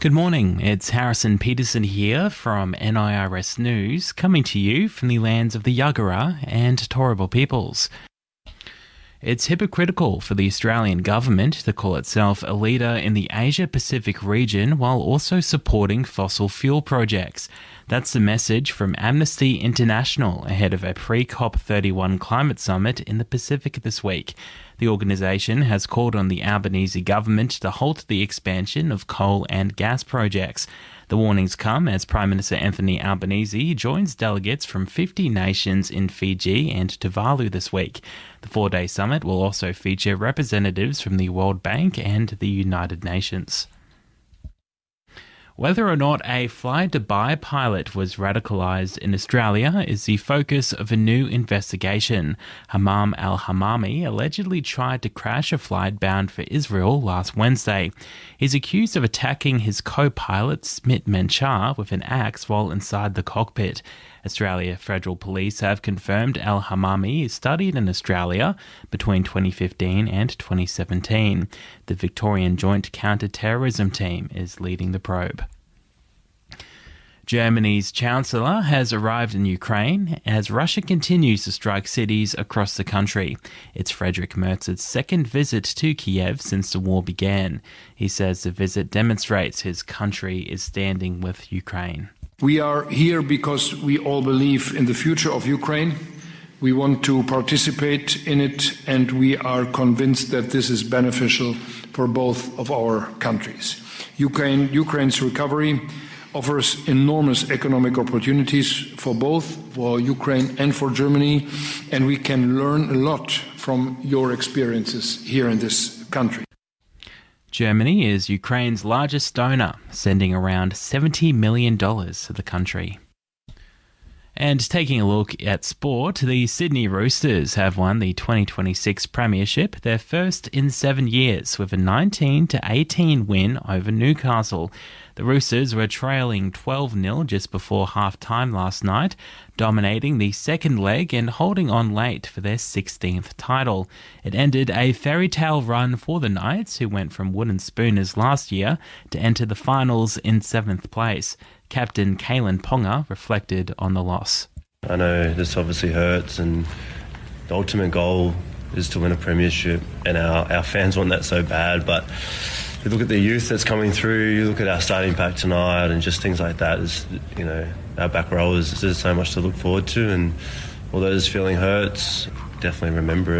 Good morning, it's Harrison Peterson here from NIRS News, coming to you from the lands of the Yagara and Turrbal peoples. It's hypocritical for the Australian government to call itself a leader in the Asia-Pacific region while also supporting fossil fuel projects. That's the message from Amnesty International ahead of a pre-COP31 climate summit in the Pacific this week. The organisation has called on the Albanese government to halt the expansion of coal and gas projects. The warnings come as Prime Minister Anthony Albanese joins delegates from 50 nations in Fiji and Tuvalu this week. The four-day summit will also feature representatives from the World Bank and the United Nations. Whether or not a Fly Dubai pilot was radicalised in Australia is the focus of a new investigation. Hammam al-Hammami allegedly tried to crash a flight bound for Israel last Wednesday. He's accused of attacking his co-pilot Smit Menchar with an axe while inside the cockpit. Australia Federal Police have confirmed al-Hammami studied in Australia between 2015 and 2017. The Victorian Joint Counter-Terrorism Team is leading the probe. Germany's Chancellor has arrived in Ukraine as Russia continues to strike cities across the country. It's Friedrich Merz's second visit to Kiev since the war began. He says the visit demonstrates his country is standing with Ukraine. We are here because we all believe in the future of Ukraine. We want to participate in it, and we are convinced that this is beneficial for both of our countries. Ukraine's recovery offers enormous economic opportunities for both, for Ukraine and for Germany, and we can learn a lot from your experiences here in this country. Germany is Ukraine's largest donor, sending around $70 million to the country. And taking a look at sport, the Sydney Roosters have won the 2026 Premiership, their first in 7 years, with a 19-18 win over Newcastle. The Roosters were trailing 12-0 just before half-time last night, dominating the second leg and holding on late for their 16th title. It ended a fairy tale run for the Knights, who went from wooden spooners last year to enter the finals in 7th place. Captain Kalen Ponga reflected on the loss. I know this obviously hurts, and the ultimate goal is to win a premiership, and our fans want that so bad, but you look at the youth that's coming through, you look at our starting pack tonight and just things like that, our back row there's so much to look forward to, and although this feeling hurts, definitely remember it.